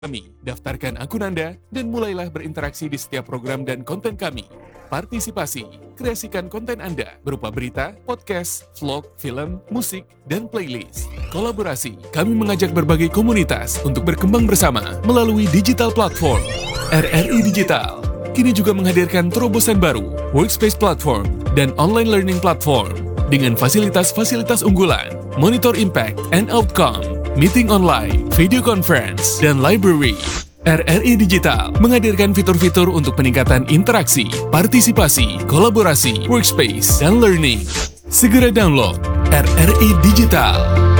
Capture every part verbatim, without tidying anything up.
kami, daftarkan akun Anda, dan mulailah berinteraksi di setiap program dan konten kami. Partisipasi, kreasikan konten Anda berupa berita, podcast, vlog, film, musik, dan playlist. Kolaborasi, kami mengajak berbagai komunitas untuk berkembang bersama melalui digital platform. R R I Digital kini juga menghadirkan terobosan baru, workspace platform, dan online learning platform dengan fasilitas-fasilitas unggulan, monitor impact and outcome, meeting online, video conference, dan library. R R I Digital menghadirkan fitur-fitur untuk peningkatan interaksi, partisipasi, kolaborasi, workspace, dan learning. Segera download R R I Digital.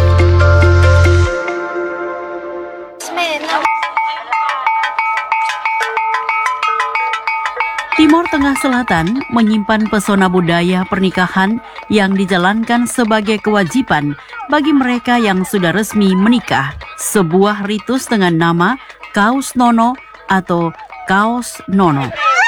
Timor Tengah Selatan menyimpan pesona budaya pernikahan yang dijalankan sebagai kewajiban bagi mereka yang sudah resmi menikah. Sebuah ritus dengan nama Kaus Nono atau Kaos Nono.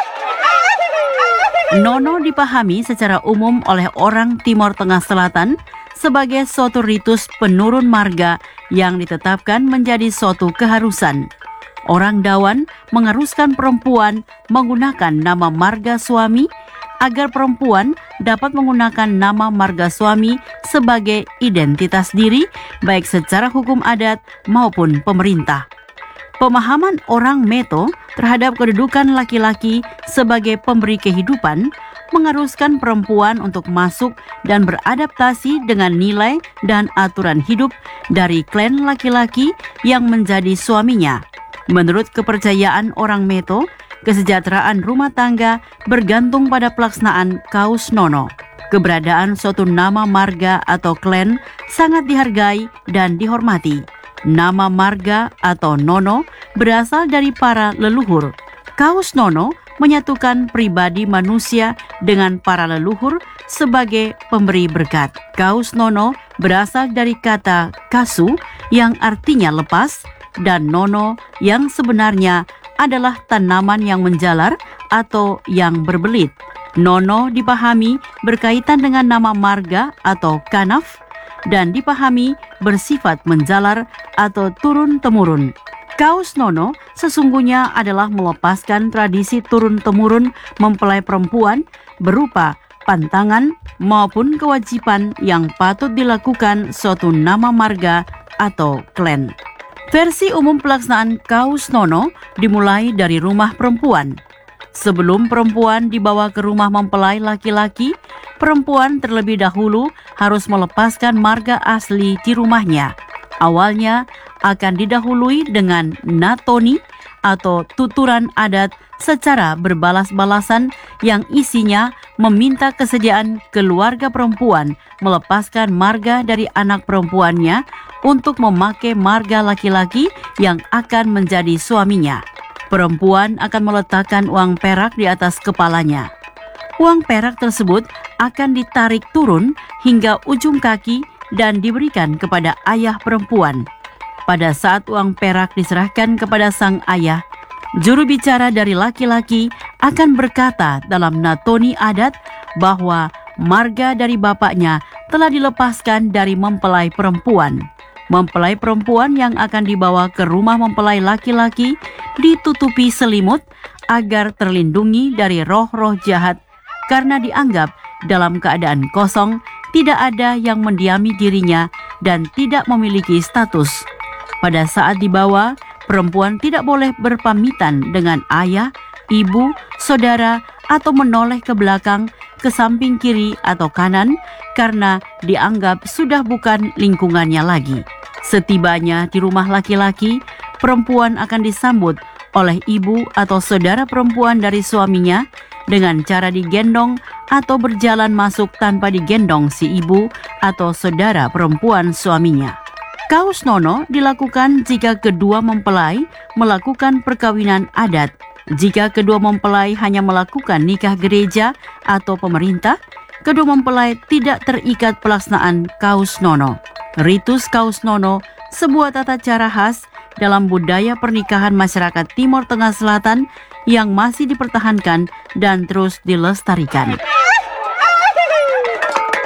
Nono dipahami secara umum oleh orang Timor Tengah Selatan sebagai suatu ritus penurun marga yang ditetapkan menjadi suatu keharusan. Orang Dawan mengharuskan perempuan menggunakan nama marga suami agar perempuan dapat menggunakan nama marga suami sebagai identitas diri baik secara hukum adat maupun pemerintah. Pemahaman orang Meto terhadap kedudukan laki-laki sebagai pemberi kehidupan mengharuskan perempuan untuk masuk dan beradaptasi dengan nilai dan aturan hidup dari klan laki-laki yang menjadi suaminya. Menurut kepercayaan orang Meto, kesejahteraan rumah tangga bergantung pada pelaksanaan Kaus Nono. Keberadaan suatu nama marga atau klan sangat dihargai dan dihormati. Nama marga atau Nono berasal dari para leluhur. Kaus Nono menyatukan pribadi manusia dengan para leluhur sebagai pemberi berkat. Kaus Nono berasal dari kata kasu yang artinya lepas, dan nono yang sebenarnya adalah tanaman yang menjalar atau yang berbelit. Nono dipahami berkaitan dengan nama marga atau kanaf dan dipahami bersifat menjalar atau turun-temurun. Kaus Nono sesungguhnya adalah melepaskan tradisi turun-temurun mempelai perempuan berupa pantangan maupun kewajiban yang patut dilakukan suatu nama marga atau klan. Versi umum pelaksanaan Kaus Nono dimulai dari rumah perempuan. Sebelum perempuan dibawa ke rumah mempelai laki-laki, perempuan terlebih dahulu harus melepaskan marga asli di rumahnya. Awalnya akan didahului dengan natoni atau tuturan adat secara berbalas-balasan yang isinya meminta kesediaan keluarga perempuan melepaskan marga dari anak perempuannya untuk memakai marga laki-laki yang akan menjadi suaminya. Perempuan akan meletakkan uang perak di atas kepalanya. Uang perak tersebut akan ditarik turun hingga ujung kaki dan diberikan kepada ayah perempuan. Pada saat uang perak diserahkan kepada sang ayah, juru bicara dari laki-laki akan berkata dalam natoni adat bahwa marga dari bapaknya telah dilepaskan dari mempelai perempuan. Mempelai perempuan yang akan dibawa ke rumah mempelai laki-laki ditutupi selimut agar terlindungi dari roh-roh jahat karena dianggap dalam keadaan kosong, tidak ada yang mendiami dirinya dan tidak memiliki status. Pada saat dibawa, perempuan tidak boleh berpamitan dengan ayah, ibu, saudara, atau menoleh ke belakang, ke samping kiri atau kanan karena dianggap sudah bukan lingkungannya lagi. Setibanya di rumah laki-laki, perempuan akan disambut oleh ibu atau saudara perempuan dari suaminya dengan cara digendong atau berjalan masuk tanpa digendong si ibu atau saudara perempuan suaminya. Kaus Nono dilakukan jika kedua mempelai melakukan perkawinan adat. Jika kedua mempelai hanya melakukan nikah gereja atau pemerintah, kedua mempelai tidak terikat pelaksanaan Kaus Nono. Ritus Kaus Nono, sebuah tata cara khas dalam budaya pernikahan masyarakat Timor Tengah Selatan yang masih dipertahankan dan terus dilestarikan.